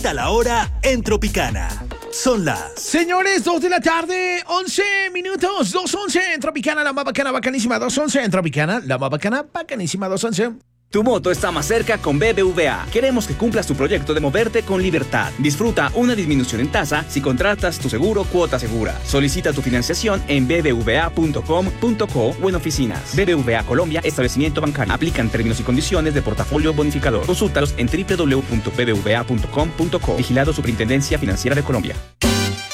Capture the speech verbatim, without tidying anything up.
A la hora en Tropicana. Son las... Señores, dos de la tarde, once minutos, dos once en Tropicana, la más bacana, bacanísima, dos once en Tropicana, la más bacana, bacanísima, dos once. Tu moto está más cerca con B B V A. Queremos que cumplas tu proyecto de moverte con libertad. Disfruta una disminución en tasa si contratas tu seguro Cuota Segura. Solicita tu financiación en b b v a punto com punto co o en oficinas. B B V A Colombia, establecimiento bancario. Aplican términos y condiciones de portafolio bonificador. Consúltalos en w w w punto b b v a punto com punto co. Vigilado Superintendencia Financiera de Colombia.